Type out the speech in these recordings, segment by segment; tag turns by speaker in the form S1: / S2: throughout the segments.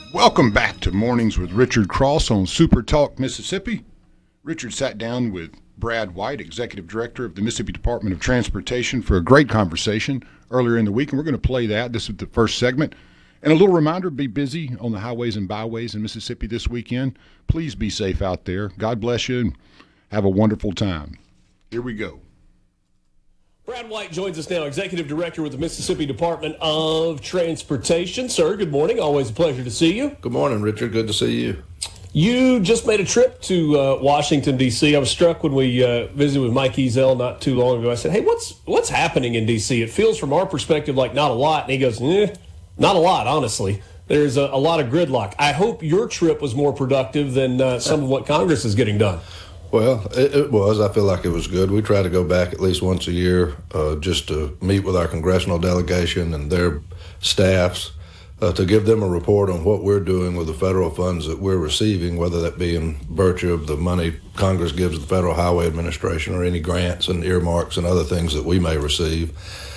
S1: Welcome back to Mornings with Richard Cross on Super Talk Mississippi. Richard sat down with Brad White, Executive Director of the Mississippi Department of Transportation, for a great conversation earlier in the week, and we're going to play that. This is the first segment. And a little reminder, be busy on the highways and byways in Mississippi this weekend. Please be safe out there. God bless you, and have a wonderful time. Here we go.
S2: Brad White joins us now, Executive Director with the Mississippi Department of Transportation. Sir, good morning. Always a pleasure to see you.
S3: Good morning, Richard. Good to see you.
S2: You just made a trip to Washington, D.C. I was struck when we visited with Mike Ezel not too long ago. I said, hey, what's happening in D.C.? It feels from our perspective like not a lot. And he goes, not a lot, honestly. There's a lot of gridlock. I hope your trip was more productive than some of what Congress is getting done.
S3: Well, it was. I feel like it was good. We try to go back at least once a year just to meet with our congressional delegation and their staffs to give them a report on what we're doing with the federal funds that we're receiving, whether that be in virtue of the money Congress gives the Federal Highway Administration or any grants and earmarks and other things that we may receive.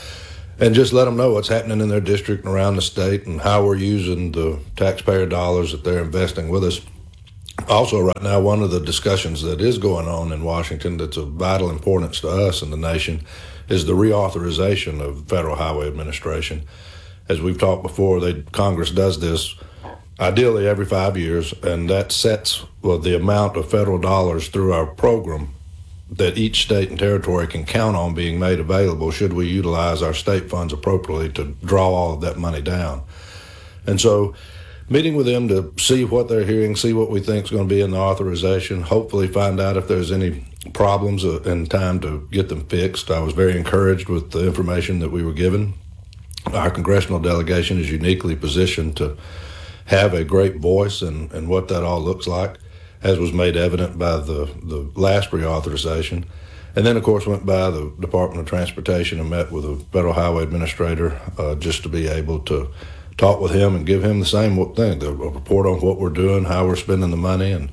S3: And just let them know what's happening in their district and around the state and how we're using the taxpayer dollars that they're investing with us. Also, right now, one of the discussions that is going on in Washington that's of vital importance to us and the nation is the reauthorization of Federal Highway Administration. As we've talked before, Congress does this ideally every 5 years, and that sets the amount of federal dollars through our program that each state and territory can count on being made available should we utilize our state funds appropriately to draw all of that money down. And so meeting with them to see what they're hearing, see what we think is going to be in the authorization, hopefully find out if there's any problems in time to get them fixed. I was very encouraged with the information that we were given. Our congressional delegation is uniquely positioned to have a great voice in what that all looks like, as was made evident by the last reauthorization. And then, of course, went by the Department of Transportation and met with the Federal Highway Administrator just to be able to talk with him and give him the same thing, a report on what we're doing, how we're spending the money, and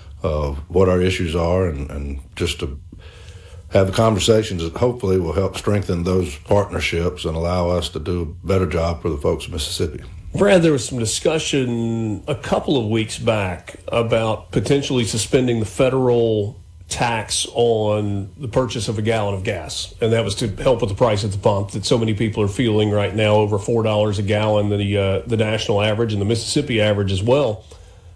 S3: what our issues are, and just to have the conversations that hopefully will help strengthen those partnerships and allow us to do a better job for the folks of Mississippi.
S2: Brad, there was some discussion a couple of weeks back about potentially suspending the federal tax on the purchase of a gallon of gas, and that was to help with the price at the pump that so many people are feeling right now, over $4 a gallon, the national average and the Mississippi average as well.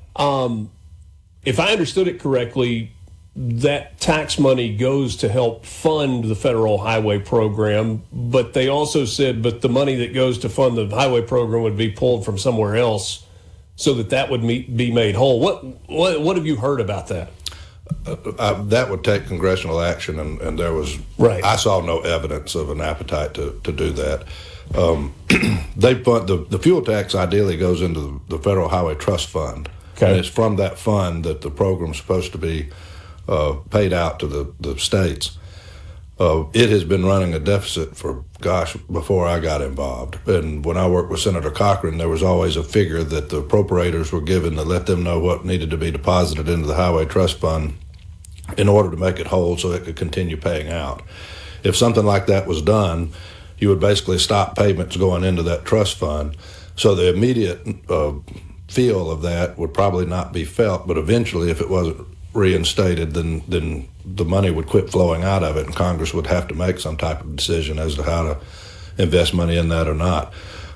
S2: If I understood it correctly, that tax money goes to help fund the federal highway program, but they also said, but the money that goes to fund the highway program would be pulled from somewhere else so that would be made whole. What have you heard about that?
S3: That would take congressional action, and there was
S2: right.
S3: I saw no evidence of an appetite to do that. They fund the fuel tax. Ideally, goes into the Federal Highway Trust Fund,
S2: okay. And
S3: it's from that fund that the program's supposed to be paid out to the states. It has been running a deficit for, before I got involved. And when I worked with Senator Cochran, there was always a figure that the appropriators were given to let them know what needed to be deposited into the Highway Trust Fund in order to make it whole so it could continue paying out. If something like that was done, you would basically stop payments going into that trust fund. So the immediate feel of that would probably not be felt, but eventually if it wasn't reinstated, then the money would quit flowing out of it, and Congress would have to make some type of decision as to how to invest money in that or not.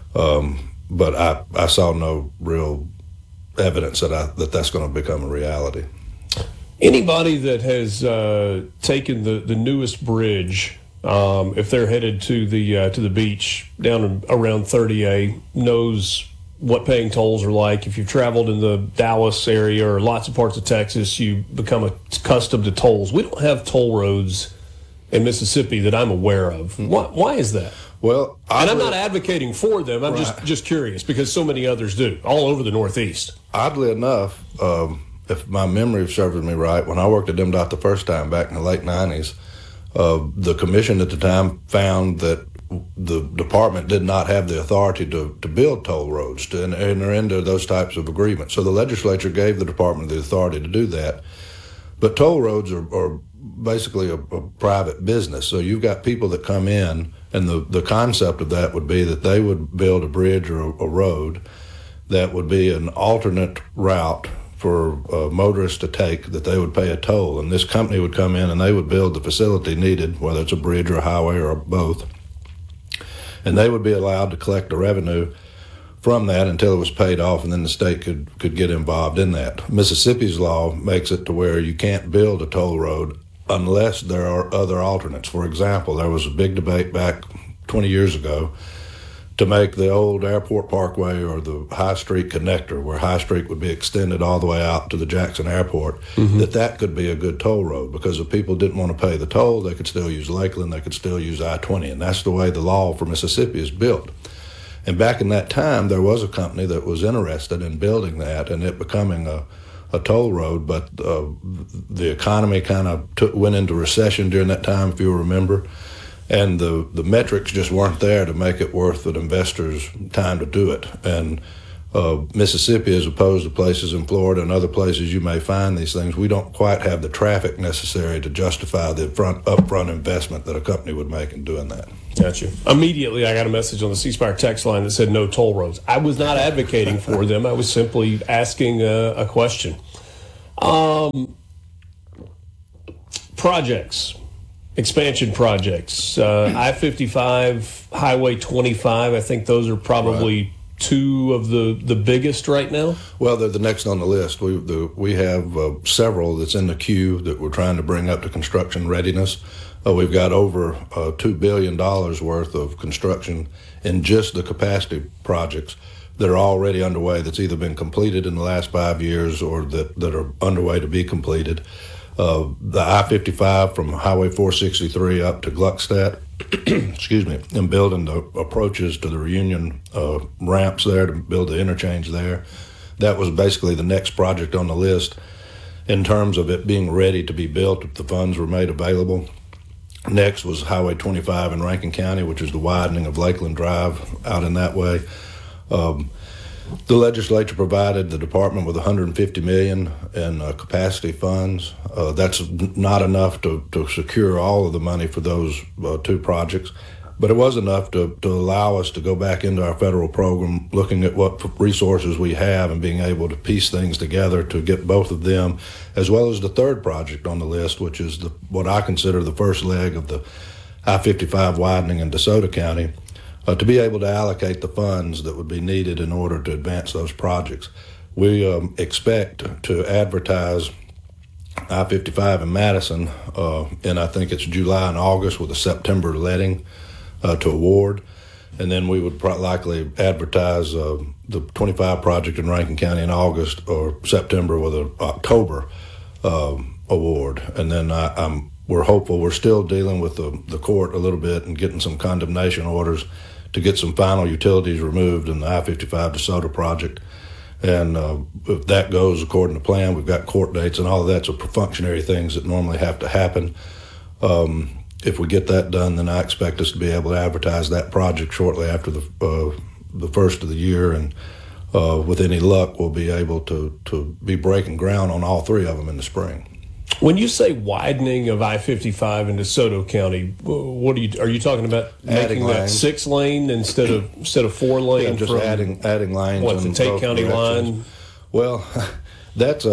S3: But I saw no real evidence that that's going to become a reality.
S2: Anybody that has taken the newest bridge, if they're headed to the beach down around 30A, knows what paying tolls are like. If you've traveled in the Dallas area or lots of parts of Texas, you become accustomed to tolls. We don't have toll roads in Mississippi that I'm aware of. Why is that?
S3: Well,
S2: and I'm not advocating for them. I'm just curious because so many others do all over the Northeast.
S3: Oddly enough, if my memory serves me right, when I worked at MDOT the first time back in the late 90s, the commission at the time found that the department did not have the authority to build toll roads, to enter into those types of agreements. So the legislature gave the department the authority to do that. But toll roads are basically a private business. So you've got people that come in, and the concept of that would be that they would build a bridge or a road. that would be an alternate route for motorists to take, that they would pay a toll. And this company would come in and they would build the facility needed, whether it's a bridge or a highway or both. And they would be allowed to collect the revenue from that until it was paid off, and then the state could get involved in that. Mississippi's law makes it to where you can't build a toll road unless there are other alternates. For example, there was a big debate back 20 years ago to make the old Airport Parkway or the High Street connector, where High Street would be extended all the way out to the Jackson Airport, that could be a good toll road, because if people didn't want to pay the toll, they could still use Lakeland, they could still use I-20, and that's the way the law for Mississippi is built. And back in that time, there was a company that was interested in building that and it becoming a toll road, but the economy kind of went into recession during that time, if you remember, and the metrics just weren't there to make it worth an investor's time to do it. And Mississippi, as opposed to places in Florida and other places you may find these things, we don't quite have the traffic necessary to justify the upfront investment that a company would make in doing that.
S2: Gotcha. Immediately, I got a message on the C Spire text line that said no toll roads. I was not advocating for them. I was simply asking a question. Projects, expansion projects, I-55, Highway 25. I think those are probably two of the biggest right now.
S3: Well, they're the next on the list. We have several that's in the queue that we're trying to bring up to construction readiness. We've got over $2 billion worth of construction in just the capacity projects that are already underway, that's either been completed in the last 5 years or that are underway to be completed. The I-55 from Highway 463 up to Gluckstadt, excuse me, and building the approaches to the Reunion ramps there to build the interchange there. That was basically the next project on the list in terms of it being ready to be built if the funds were made available. Next was Highway 25 in Rankin County, which is the widening of Lakeland Drive out in that way. The legislature provided the department with $150 million in capacity funds. That's not enough to secure all of the money for those two projects, but it was enough to allow us to go back into our federal program, looking at what resources we have and being able to piece things together to get both of them, as well as the third project on the list, which is what I consider the first leg of the I-55 widening in DeSoto County, to be able to allocate the funds that would be needed in order to advance those projects. We expect to advertise I-55 in Madison, and I think it's July and August with a September letting to award. And then we would likely advertise the 25 project in Rankin County in August or September with an October award. And then we're hopeful. We're still dealing with the court a little bit and getting some condemnation orders to get some final utilities removed in the I-55 DeSoto project. And if that goes according to plan, we've got court dates and all of that's perfunctory things that normally have to happen. If we get that done, then I expect us to be able to advertise that project shortly after the first of the year. And with any luck, we'll be able to be breaking ground on all three of them in the spring.
S2: When you say widening of I-55 in DeSoto County, what are you talking about?
S3: Adding
S2: making that
S3: lanes.
S2: 6-lane instead of 4 lane?
S3: Yeah, just
S2: from
S3: adding lanes.
S2: what,
S3: in
S2: the Tate
S3: both
S2: County
S3: directions.
S2: line?
S3: Well, that's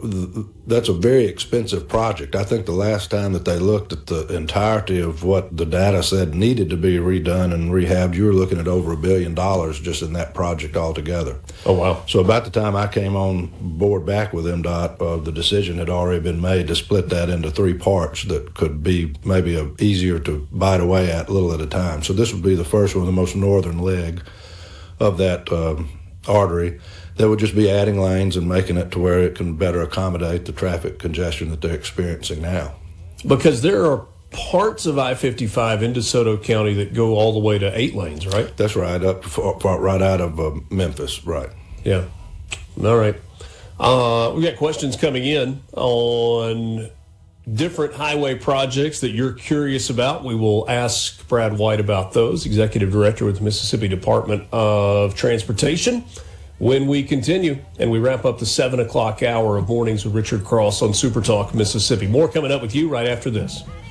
S3: a very expensive project. I think the last time that they looked at the entirety of what the data said needed to be redone and rehabbed, you were looking at over $1 billion just in that project altogether.
S2: Oh, wow.
S3: So about the time I came on board back with MDOT, the decision had already been made to split that into 3 parts that could be maybe easier to bite away at a little at a time. So this would be the first one, the most northern leg of that artery. That would just be adding lanes and making it to where it can better accommodate the traffic congestion that they're experiencing now.
S2: Because there are parts of I-55 in DeSoto County that go all the way to 8 lanes, right?
S3: That's right, right out of Memphis, right.
S2: Yeah. All right. We got questions coming in on different highway projects that you're curious about. We will ask Brad White about those, Executive Director with the Mississippi Department of Transportation, when we continue and we wrap up the 7 o'clock hour of Mornings with Richard Cross on Super Talk Mississippi. More coming up with you right after this.